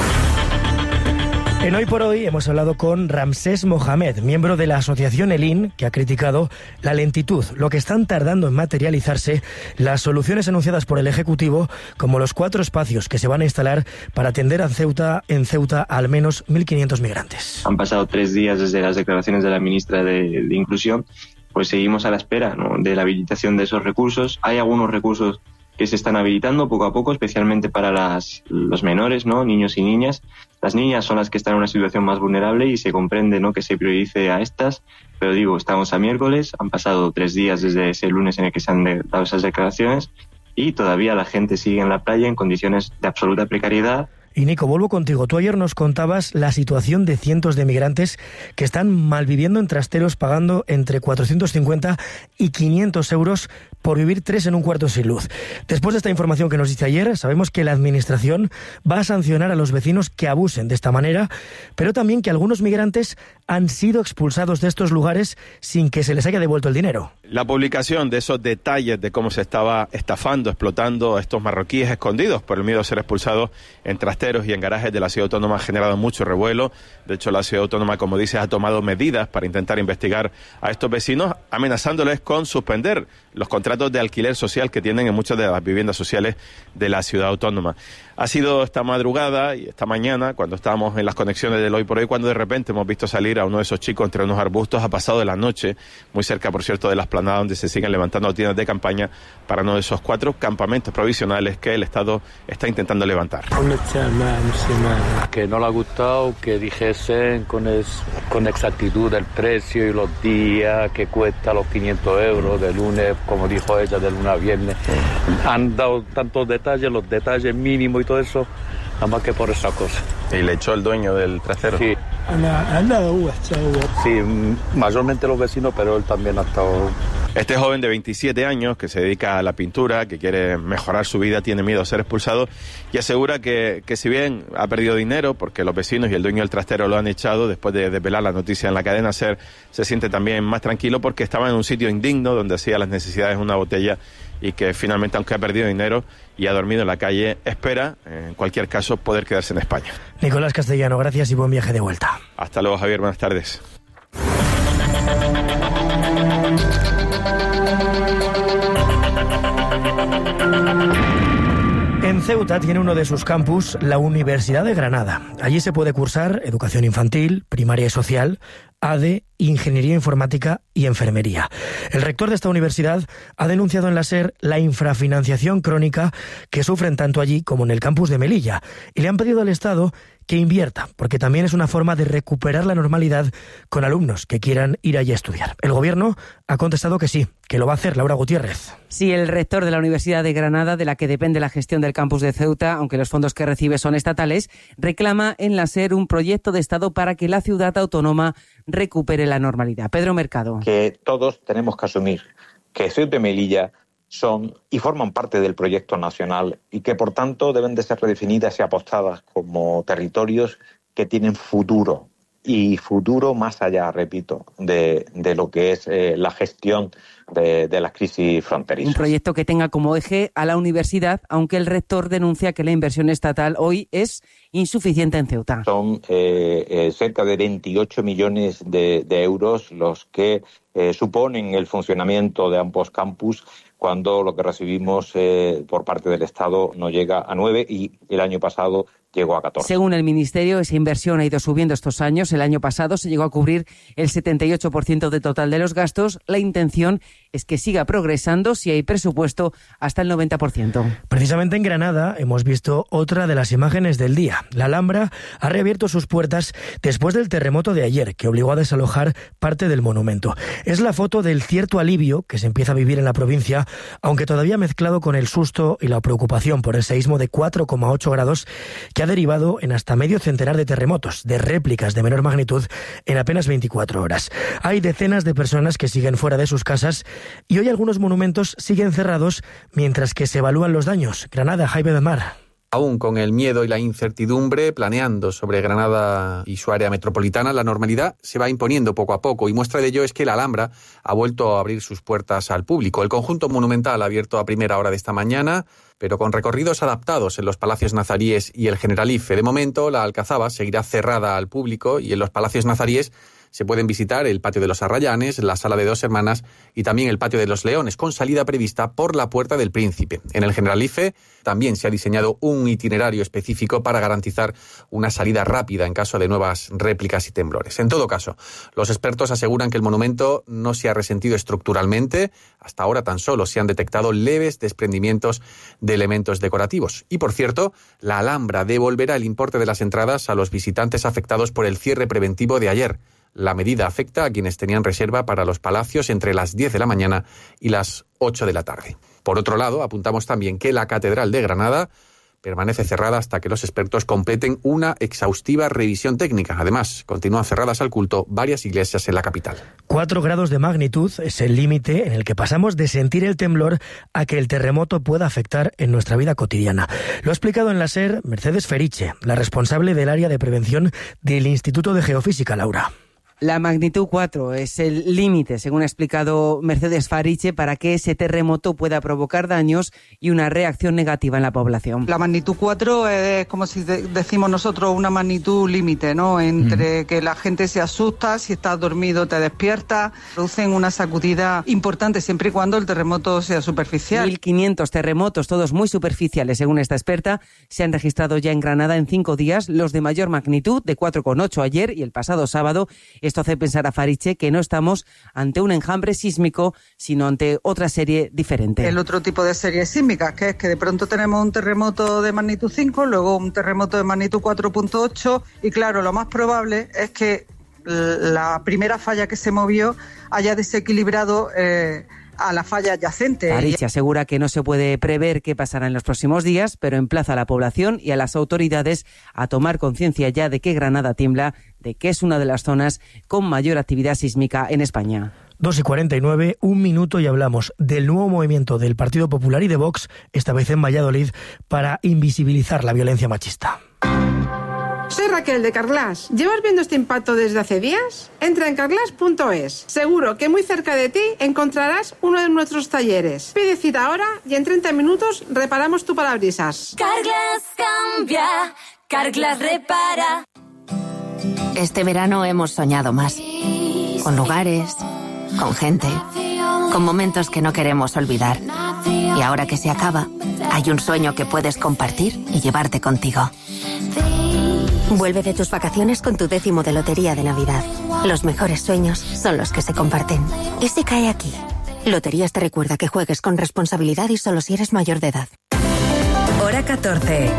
En Hoy por Hoy hemos hablado con Ramsés Mohamed, miembro de la asociación Elin, que ha criticado la lentitud, lo que están tardando en materializarse las soluciones anunciadas por el Ejecutivo, como los cuatro espacios que se van a instalar para atender a Ceuta, en Ceuta a al menos mil quinientos migrantes. Han pasado tres días desde las declaraciones de la ministra de, de Inclusión, pues seguimos a la espera, ¿no?, de la habilitación de esos recursos. Hay algunos recursos que se están habilitando poco a poco, especialmente para las, los menores, ¿no?, niños y niñas. Las niñas son las que están en una situación más vulnerable y se comprende, ¿no?, que se priorice a estas, pero digo, estamos a miércoles, han pasado tres días desde ese lunes en el que se han de, dado esas declaraciones y todavía la gente sigue en la playa en condiciones de absoluta precariedad. Y Nico, vuelvo contigo. Tú ayer nos contabas la situación de cientos de migrantes que están malviviendo en trasteros pagando entre cuatrocientos cincuenta y quinientos euros por vivir tres en un cuarto sin luz. Después de esta información que nos dice ayer, sabemos que la Administración va a sancionar a los vecinos que abusen de esta manera, pero también que algunos migrantes han sido expulsados de estos lugares sin que se les haya devuelto el dinero. La publicación de esos detalles de cómo se estaba estafando, explotando a estos marroquíes escondidos por el miedo a ser expulsados en trasteros y en garajes de la ciudad autónoma ha generado mucho revuelo. De hecho, la ciudad autónoma, como dices, ha tomado medidas para intentar investigar a estos vecinos, amenazándoles con suspender los contratos de alquiler social que tienen en muchas de las viviendas sociales de la ciudad autónoma. Ha sido esta madrugada y esta mañana, cuando estábamos en las conexiones del Hoy por Hoy, cuando de repente hemos visto salir a uno de esos chicos entre unos arbustos. Ha pasado de la noche, muy cerca, por cierto, de la explanada donde se siguen levantando tiendas de campaña para uno de esos cuatro campamentos provisionales que el Estado está intentando levantar. Que no le ha gustado que dijesen con, es, con exactitud el precio y los días, que cuesta los quinientos euros de lunes, como dijo ella, de lunes a viernes. Han dado tantos detalles, los detalles mínimos y todo eso, nada más que por esa cosa. ¿Y le echó el dueño del trasero? Sí. Sí, mayormente los vecinos, pero él también ha estado... Este joven de veintisiete años, que se dedica a la pintura, que quiere mejorar su vida, tiene miedo a ser expulsado y asegura que, que si bien ha perdido dinero, porque los vecinos y el dueño del trastero lo han echado, después de desvelar la noticia en la cadena SER, se siente también más tranquilo porque estaba en un sitio indigno donde hacía las necesidades de una botella y que finalmente, aunque ha perdido dinero y ha dormido en la calle, espera, en cualquier caso, poder quedarse en España. Nicolás Castellano, gracias y buen viaje de vuelta. Hasta luego, Javier, buenas tardes. En Ceuta tiene uno de sus campus la Universidad de Granada. Allí se puede cursar educación infantil, primaria y social, A D E, ingeniería informática y enfermería. El rector de esta universidad ha denunciado en la SER la infrafinanciación crónica que sufren tanto allí como en el campus de Melilla y le han pedido al Estado que invierta, porque también es una forma de recuperar la normalidad con alumnos que quieran ir allí a estudiar. El Gobierno ha contestado que sí, que lo va a hacer. Laura Gutiérrez. Sí, el rector de la Universidad de Granada, de la que depende la gestión del campus de Ceuta, aunque los fondos que recibe son estatales, reclama en la SER un proyecto de Estado para que la ciudad autónoma recupere la normalidad. Pedro Mercado. Que todos tenemos que asumir que Ceuta y Melilla son y forman parte del proyecto nacional y que, por tanto, deben de ser redefinidas y apostadas como territorios que tienen futuro. Y futuro más allá, repito, de, de lo que es eh, la gestión de, de las crisis fronterizas. Un proyecto que tenga como eje a la universidad, aunque el rector denuncia que la inversión estatal hoy es insuficiente en Ceuta. Son eh, eh, cerca de veintiocho millones de, de euros los que eh, suponen el funcionamiento de ambos campus, cuando lo que recibimos eh, por parte del Estado no llega a nueve y el año pasado llegó a catorce. Según el Ministerio, esa inversión ha ido subiendo estos años. El año pasado se llegó a cubrir el setenta y ocho por ciento del total de los gastos. La intención es que siga progresando si hay presupuesto hasta el noventa por ciento. Precisamente en Granada hemos visto otra de las imágenes del día. La Alhambra ha reabierto sus puertas después del terremoto de ayer, que obligó a desalojar parte del monumento. Es la foto del cierto alivio que se empieza a vivir en la provincia, aunque todavía mezclado con el susto y la preocupación por el seísmo de cuatro coma ocho grados que ha derivado en hasta medio centenar de terremotos, de réplicas de menor magnitud en apenas veinticuatro horas. Hay decenas de personas que siguen fuera de sus casas y hoy algunos monumentos siguen cerrados mientras que se evalúan los daños. Granada, Jaime de Mar. Aún con el miedo y la incertidumbre planeando sobre Granada y su área metropolitana, la normalidad se va imponiendo poco a poco y muestra de ello es que la Alhambra ha vuelto a abrir sus puertas al público. El conjunto monumental ha abierto a primera hora de esta mañana, pero con recorridos adaptados en los Palacios Nazaríes y el Generalife. De momento, la Alcazaba seguirá cerrada al público y en los Palacios Nazaríes se pueden visitar el Patio de los Arrayanes, la Sala de Dos Hermanas y también el Patio de los Leones, con salida prevista por la Puerta del Príncipe. En el Generalife también se ha diseñado un itinerario específico para garantizar una salida rápida en caso de nuevas réplicas y temblores. En todo caso, los expertos aseguran que el monumento no se ha resentido estructuralmente. Hasta ahora tan solo se han detectado leves desprendimientos de elementos decorativos. Y por cierto, la Alhambra devolverá el importe de las entradas a los visitantes afectados por el cierre preventivo de ayer. La medida afecta a quienes tenían reserva para los palacios entre las diez de la mañana y las ocho de la tarde. Por otro lado, apuntamos también que la Catedral de Granada permanece cerrada hasta que los expertos completen una exhaustiva revisión técnica. Además, continúan cerradas al culto varias iglesias en la capital. Cuatro grados de magnitud es el límite en el que pasamos de sentir el temblor a que el terremoto pueda afectar en nuestra vida cotidiana. Lo ha explicado en la SER Mercedes Feriche, la responsable del área de prevención del Instituto de Geofísica, Laura. La magnitud cuatro es el límite, según ha explicado Mercedes Fariche, para que ese terremoto pueda provocar daños y una reacción negativa en la población. La magnitud cuatro es, como si de- decimos nosotros, una magnitud límite, ¿no? Entre mm. que la gente se asusta, si estás dormido te despierta, producen una sacudida importante siempre y cuando el terremoto sea superficial. mil quinientos terremotos, todos muy superficiales, según esta experta, se han registrado ya en Granada en cinco días, los de mayor magnitud, de cuatro coma ocho ayer y el pasado sábado. Esto hace pensar a Fariche que no estamos ante un enjambre sísmico, sino ante otra serie diferente. El otro tipo de series sísmicas, que es que de pronto tenemos un terremoto de magnitud cinco, luego un terremoto de magnitud cuatro coma ocho, y claro, lo más probable es que la primera falla que se movió haya desequilibrado eh, a la falla adyacente. Fariche asegura que no se puede prever qué pasará en los próximos días, pero emplaza a la población y a las autoridades a tomar conciencia ya de que Granada tiembla, de que es una de las zonas con mayor actividad sísmica en España. dos y cuarenta y nueve, un minuto y hablamos del nuevo movimiento del Partido Popular y de Vox, esta vez en Valladolid, para invisibilizar la violencia machista. Soy Raquel de Carglass. ¿Llevas viendo este impacto desde hace días? Entra en carglass punto es. Seguro que muy cerca de ti encontrarás uno de nuestros talleres. Pide cita ahora y en treinta minutos reparamos tu parabrisas. Carglass cambia, Carglass repara. Este verano hemos soñado más. Con lugares, con gente, con momentos que no queremos olvidar. Y ahora que se acaba, hay un sueño que puedes compartir y llevarte contigo. Vuelve de tus vacaciones con tu décimo de Lotería de Navidad. Los mejores sueños son los que se comparten. ¿Y si cae aquí? Loterías te recuerda que juegues con responsabilidad y solo si eres mayor de edad. Hora catorce.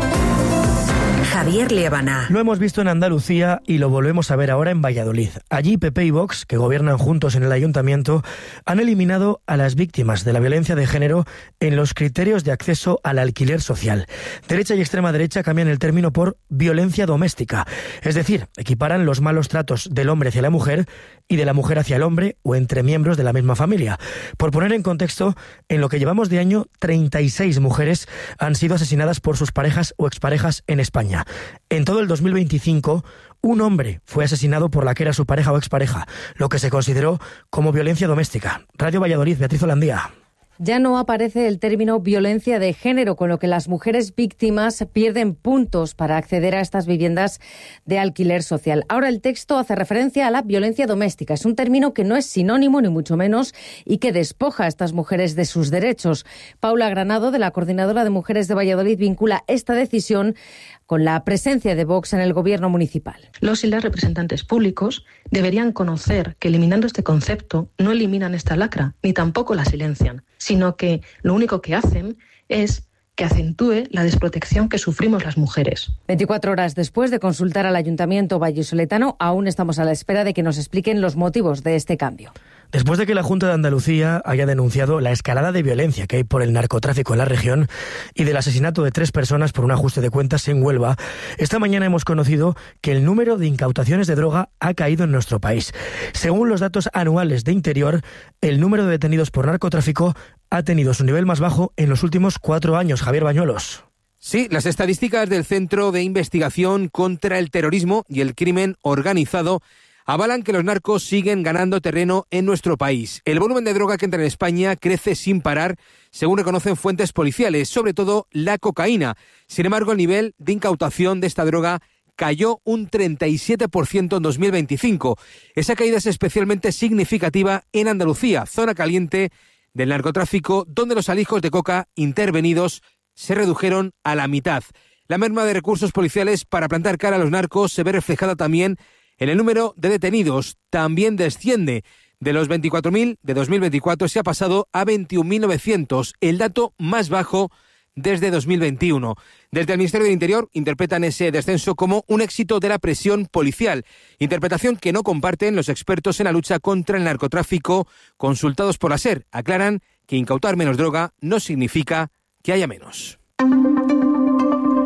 Javier Liébana. Lo hemos visto en Andalucía y lo volvemos a ver ahora en Valladolid. Allí P P y Vox, que gobiernan juntos en el ayuntamiento, han eliminado a las víctimas de la violencia de género en los criterios de acceso al alquiler social. Derecha y extrema derecha cambian el término por violencia doméstica. Es decir, equiparan los malos tratos del hombre hacia la mujer y de la mujer hacia el hombre o entre miembros de la misma familia. Por poner en contexto, en lo que llevamos de año, treinta y seis mujeres han sido asesinadas por sus parejas o exparejas en España. En todo el dos mil veinticinco, un hombre fue asesinado por la que era su pareja o expareja, lo que se consideró como violencia doméstica. Radio Valladolid, Beatriz Holandía. Ya no aparece el término violencia de género, con lo que las mujeres víctimas pierden puntos para acceder a estas viviendas de alquiler social. Ahora el texto hace referencia a la violencia doméstica. Es un término que no es sinónimo, ni mucho menos, y que despoja a estas mujeres de sus derechos. Paula Granado, de la Coordinadora de Mujeres de Valladolid, vincula esta decisión con la presencia de Vox en el gobierno municipal. Los y las representantes públicos deberían conocer que eliminando este concepto no eliminan esta lacra, ni tampoco la silencian, sino que lo único que hacen es que acentúe la desprotección que sufrimos las mujeres. veinticuatro horas después de consultar al Ayuntamiento vallisoletano, aún estamos a la espera de que nos expliquen los motivos de este cambio. Después de que la Junta de Andalucía haya denunciado la escalada de violencia que hay por el narcotráfico en la región y del asesinato de tres personas por un ajuste de cuentas en Huelva, esta mañana hemos conocido que el número de incautaciones de droga ha caído en nuestro país. Según los datos anuales de Interior, el número de detenidos por narcotráfico ha tenido su nivel más bajo en los últimos cuatro años. Javier Bañuelos. Sí, las estadísticas del Centro de Investigación contra el Terrorismo y el Crimen Organizado avalan que los narcos siguen ganando terreno en nuestro país. El volumen de droga que entra en España crece sin parar, según reconocen fuentes policiales, sobre todo la cocaína. Sin embargo, el nivel de incautación de esta droga cayó un treinta y siete por ciento en dos mil veinticinco. Esa caída es especialmente significativa en Andalucía, zona caliente del narcotráfico, donde los alijos de coca intervenidos se redujeron a la mitad. La merma de recursos policiales para plantar cara a los narcos se ve reflejada también en el número de detenidos. También desciende. De los veinticuatro mil de dos mil veinticuatro se ha pasado a veintiún mil novecientos, el dato más bajo desde dos mil veintiuno. Desde el Ministerio del Interior interpretan ese descenso como un éxito de la presión policial, interpretación que no comparten los expertos en la lucha contra el narcotráfico consultados por la SER. Aclaran que incautar menos droga no significa que haya menos.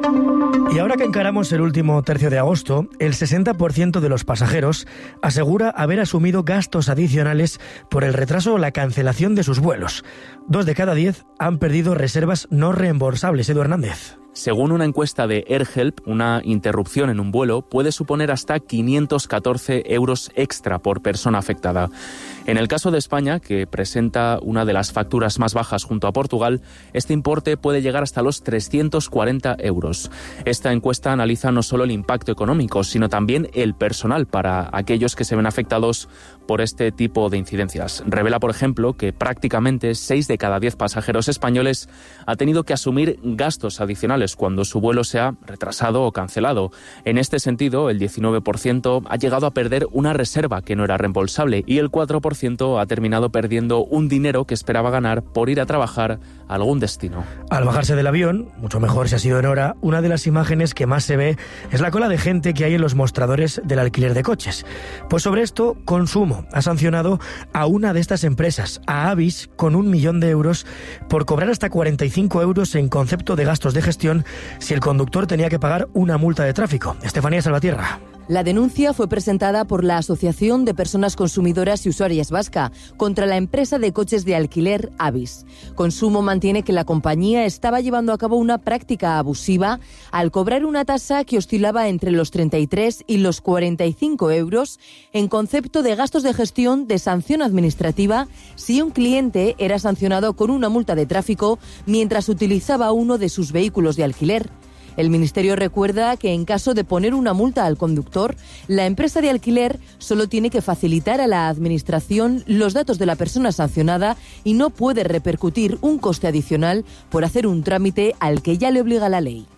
Y ahora que encaramos el último tercio de agosto, el sesenta por ciento de los pasajeros asegura haber asumido gastos adicionales por el retraso o la cancelación de sus vuelos. Dos de cada diez han perdido reservas no reembolsables. Edu Hernández. Según una encuesta de AirHelp, una interrupción en un vuelo puede suponer hasta quinientos catorce euros extra por persona afectada. En el caso de España, que presenta una de las facturas más bajas junto a Portugal, este importe puede llegar hasta los trescientos cuarenta euros. Esta encuesta analiza no solo el impacto económico, sino también el personal para aquellos que se ven afectados por este tipo de incidencias. Revela, por ejemplo, que prácticamente seis de cada diez pasajeros españoles ha tenido que asumir gastos adicionales cuando su vuelo se ha retrasado o cancelado. En este sentido, el diecinueve por ciento ha llegado a perder una reserva que no era reembolsable y el cuatro por ciento ha terminado perdiendo un dinero que esperaba ganar por ir a trabajar a algún destino. Al bajarse del avión, mucho mejor si ha sido en hora, una de las imágenes que más se ve es la cola de gente que hay en los mostradores del alquiler de coches. Pues sobre esto, Consumo ha sancionado a una de estas empresas, a Avis, con un millón de euros por cobrar hasta cuarenta y cinco euros en concepto de gastos de gestión si el conductor tenía que pagar una multa de tráfico. Estefanía Salvatierra. La denuncia fue presentada por la Asociación de Personas Consumidoras y Usuarias Vasca contra la empresa de coches de alquiler Avis. Consumo mantiene que la compañía estaba llevando a cabo una práctica abusiva al cobrar una tasa que oscilaba entre los treinta y tres y los cuarenta y cinco euros en concepto de gastos de gestión de sanción administrativa si un cliente era sancionado con una multa de tráfico mientras utilizaba uno de sus vehículos de alquiler. El Ministerio recuerda que en caso de poner una multa al conductor, la empresa de alquiler solo tiene que facilitar a la Administración los datos de la persona sancionada y no puede repercutir un coste adicional por hacer un trámite al que ya le obliga la ley.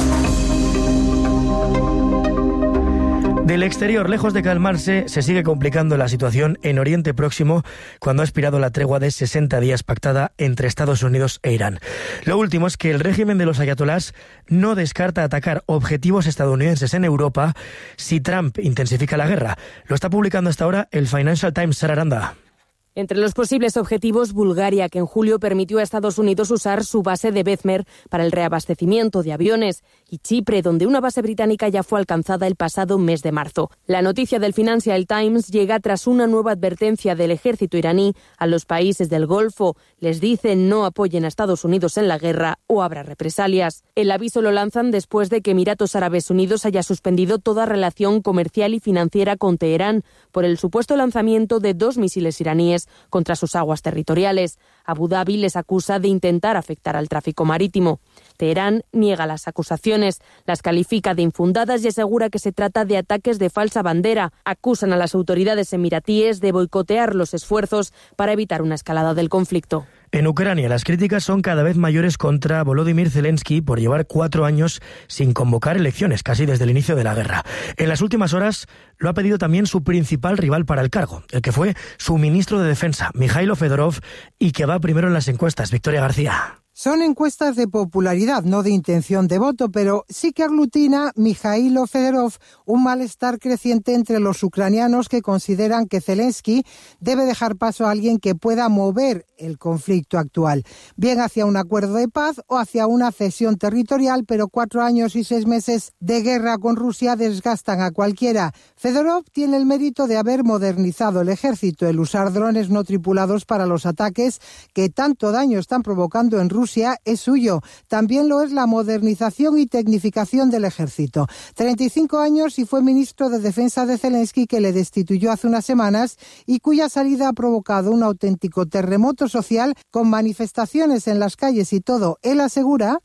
Del exterior, lejos de calmarse, se sigue complicando la situación en Oriente Próximo cuando ha expirado la tregua de sesenta días pactada entre Estados Unidos e Irán. Lo último es que el régimen de los ayatolás no descarta atacar objetivos estadounidenses en Europa si Trump intensifica la guerra. Lo está publicando hasta ahora el Financial Times. Sara Aranda. Entre los posibles objetivos, Bulgaria, que en julio permitió a Estados Unidos usar su base de Bezmer para el reabastecimiento de aviones, y Chipre, donde una base británica ya fue alcanzada el pasado mes de marzo. La noticia del Financial Times llega tras una nueva advertencia del ejército iraní a los países del Golfo. Les dicen no apoyen a Estados Unidos en la guerra o habrá represalias. El aviso lo lanzan después de que Emiratos Árabes Unidos haya suspendido toda relación comercial y financiera con Teherán por el supuesto lanzamiento de dos misiles iraníes contra sus aguas territoriales. Abu Dhabi les acusa de intentar afectar al tráfico marítimo. Teherán niega las acusaciones, las califica de infundadas y asegura que se trata de ataques de falsa bandera. Acusan a las autoridades emiratíes de boicotear los esfuerzos para evitar una escalada del conflicto. En Ucrania, las críticas son cada vez mayores contra Volodymyr Zelensky por llevar cuatro años sin convocar elecciones, casi desde el inicio de la guerra. En las últimas horas lo ha pedido también su principal rival para el cargo, el que fue su ministro de Defensa, Mikhailo Fedorov, y que va primero en las encuestas. Victoria García. Son encuestas de popularidad, no de intención de voto, pero sí que aglutina Mikhailo Fedorov un malestar creciente entre los ucranianos que consideran que Zelensky debe dejar paso a alguien que pueda mover el conflicto actual, bien hacia un acuerdo de paz o hacia una cesión territorial, pero cuatro años y seis meses de guerra con Rusia desgastan a cualquiera. Fedorov tiene el mérito de haber modernizado el ejército, el usar drones no tripulados para los ataques que tanto daño están provocando en Rusia es suyo. También lo es la modernización y tecnificación del ejército. treinta y cinco años y fue ministro de Defensa de Zelensky, que le destituyó hace unas semanas y cuya salida ha provocado un auténtico terremoto social con manifestaciones en las calles y todo. Él asegura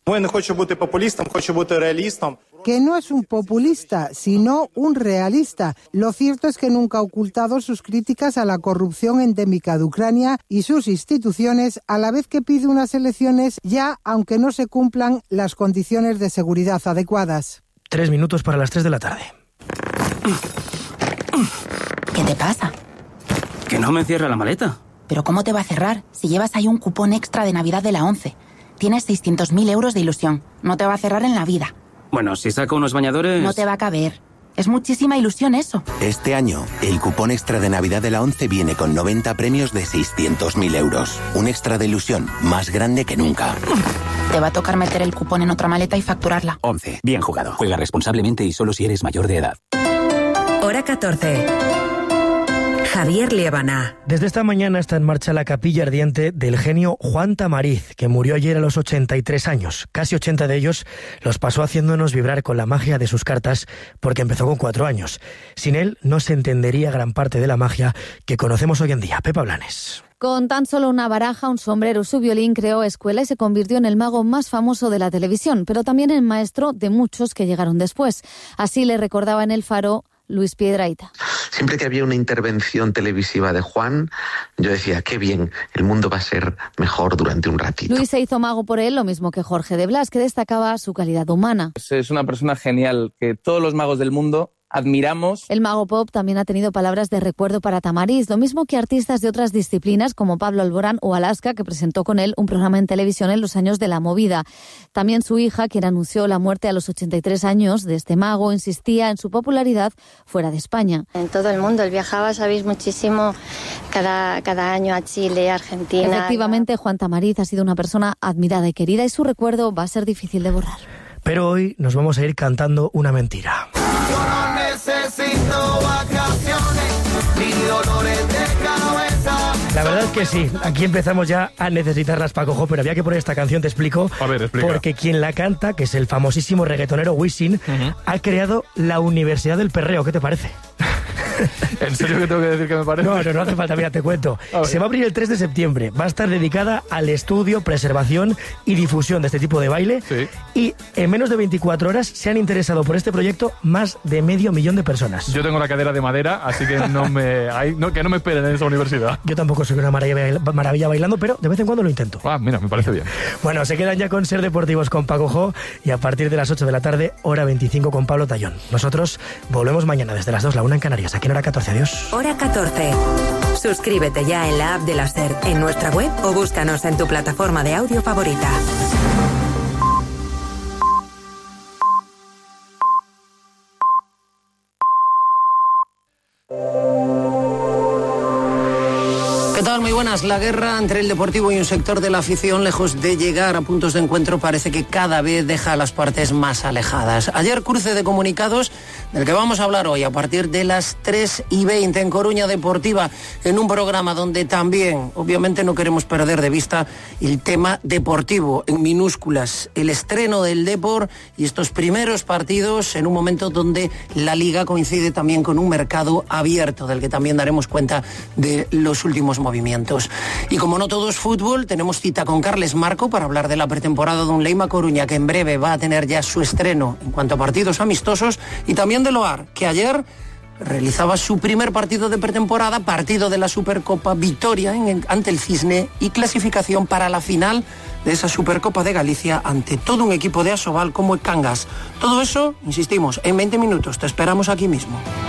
que no es un populista, sino un realista. Lo cierto es que nunca ha ocultado sus críticas a la corrupción endémica de Ucrania y sus instituciones, a la vez que pide unas elecciones ya, aunque no se cumplan las condiciones de seguridad adecuadas. Tres minutos para las tres de la tarde. ¿Qué te pasa? Que no me cierra la maleta. ¿Pero cómo te va a cerrar si llevas ahí un cupón extra de Navidad de la ONCE? Tienes seiscientos mil euros de ilusión. No te va a cerrar en la vida. Bueno, si saco unos bañadores... No te va a caber. Es muchísima ilusión eso. Este año, el cupón extra de Navidad de la ONCE viene con noventa premios de seiscientos mil euros. Un extra de ilusión más grande que nunca. Te va a tocar meter el cupón en otra maleta y facturarla. once. Bien jugado. Juega responsablemente y solo si eres mayor de edad. Hora catorce. Javier Liébana. Desde esta mañana está en marcha la capilla ardiente del genio Juan Tamariz, que murió ayer a los ochenta y tres años. Casi ochenta de ellos los pasó haciéndonos vibrar con la magia de sus cartas, porque empezó con cuatro años. Sin él no se entendería gran parte de la magia que conocemos hoy en día. Pepa Blanes. Con tan solo una baraja, un sombrero y su violín creó escuela y se convirtió en el mago más famoso de la televisión, pero también en maestro de muchos que llegaron después. Así le recordaba en El Faro Luis Piedrahita. Siempre que había una intervención televisiva de Juan, yo decía, qué bien, el mundo va a ser mejor durante un ratito. Luis se hizo mago por él, lo mismo que Jorge de Blas, que destacaba su calidad humana. Es una persona genial que todos los magos del mundo admiramos. El mago pop también ha tenido palabras de recuerdo para Tamariz, lo mismo que artistas de otras disciplinas como Pablo Alborán o Alaska, que presentó con él un programa en televisión en los años de la movida. También su hija, quien anunció la muerte a los ochenta y tres años de este mago, insistía en su popularidad fuera de España. En todo el mundo, él viajaba, sabéis, muchísimo cada, cada año a Chile, Argentina. Efectivamente, Juan Tamariz ha sido una persona admirada y querida y su recuerdo va a ser difícil de borrar. Pero hoy nos vamos a ir cantando una mentira. Yo no necesito vacaciones ni dolores de cabeza. La verdad es que sí, aquí empezamos ya a necesitarlas, Paco, pero había que poner esta canción, te explico. A ver, explica. Porque quien la canta, que es el famosísimo reggaetonero Wisin, uh-huh. ha creado la Universidad del Perreo. ¿Qué te parece? ¿En serio que tengo que decir que me parece? No, no, no hace falta, mira, te cuento. Se va a abrir el tres de septiembre. Va a estar dedicada al estudio, preservación y difusión de este tipo de baile. Sí. Y en menos de veinticuatro horas se han interesado por este proyecto más de medio millón de personas. Yo tengo la cadera de madera, así que no me, hay, no, que no me esperen en esa universidad. Yo tampoco soy una maravilla, maravilla bailando, pero de vez en cuando lo intento. Ah, mira, me parece bien. Bueno, se quedan ya con Ser Deportivos con Paco Jo y a partir de las ocho de la tarde, hora veinticinco con Pablo Tallón. Nosotros volvemos mañana desde las dos, la una en Canarias, aquí en Hora catorce. Adiós. Hora catorce. Suscríbete ya en la app de la SER, en nuestra web o búscanos en tu plataforma de audio favorita. ¿Qué tal? Muy buenas. La guerra entre el deportivo y un sector de la afición, lejos de llegar a puntos de encuentro, parece que cada vez deja a las partes más alejadas. Ayer, cruce de comunicados del que vamos a hablar hoy a partir de las tres y veinte en Coruña Deportiva, en un programa donde también, obviamente, no queremos perder de vista el tema deportivo, en minúsculas, el estreno del Depor y estos primeros partidos en un momento donde la Liga coincide también con un mercado abierto, del que también daremos cuenta de los últimos movimientos. movimientos. Y como no todo es fútbol, tenemos cita con Carles Marco para hablar de la pretemporada de un Leima Coruña, que en breve va a tener ya su estreno en cuanto a partidos amistosos, y también de Loar, que ayer realizaba su primer partido de pretemporada, partido de la Supercopa, victoria en, ante el Cisne y clasificación para la final de esa Supercopa de Galicia ante todo un equipo de Asobal como el Cangas. Todo eso, insistimos, en veinte minutos. Te esperamos aquí mismo.